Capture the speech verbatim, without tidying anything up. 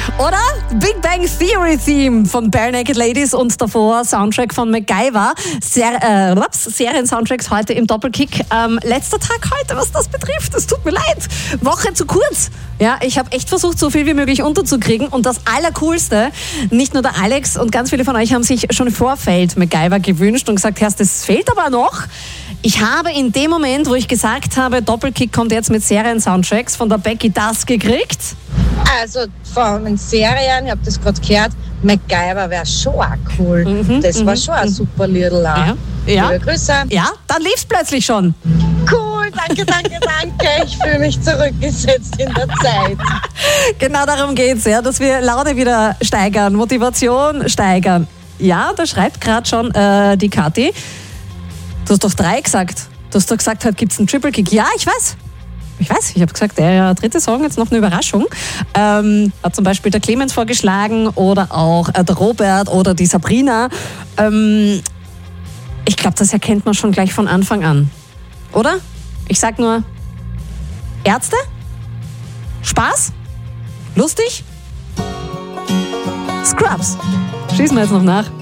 Oder Big Bang Theory Theme von Bare Naked Ladies und davor Soundtrack von MacGyver. Ser- äh, Serien-Soundtracks heute im Doppelkick. Ähm, letzter Tag heute, was das betrifft. Es tut mir leid. Woche zu kurz. Ja, ich habe echt versucht, so viel wie möglich unterzukriegen. Und das Allercoolste, nicht nur der Alex und ganz viele von euch haben sich schon im Vorfeld MacGyver gewünscht und gesagt, Herr, das fehlt aber noch. Ich habe in dem Moment, wo ich gesagt habe, Doppelkick kommt jetzt mit Serien-Soundtracks von der Becky das gekriegt. Also von den Serien, ich habe das gerade gehört, MacGyver wäre schon auch cool. Mhm, das war schon ein super Lidl. Ja, ja. Liebe Grüße. Ja, dann lief's plötzlich schon. Cool, danke, danke, danke. Ich fühle mich zurückgesetzt in der Zeit. Genau darum geht's, ja, dass wir Laune wieder steigern, Motivation steigern. Ja, da schreibt gerade schon äh, die Kathi. Du hast doch drei gesagt. Du hast doch gesagt, heute gibt's einen Triple Kick. Ja, ich weiß. Ich weiß, ich habe gesagt, der dritte Song, jetzt noch eine Überraschung. Ähm, hat zum Beispiel der Clemens vorgeschlagen oder auch äh, der Robert oder die Sabrina. Ähm, ich glaube, das erkennt man schon gleich von Anfang an. Oder? Ich sag nur, Ärzte? Spaß? Lustig? Scrubs. Schießen wir jetzt noch nach.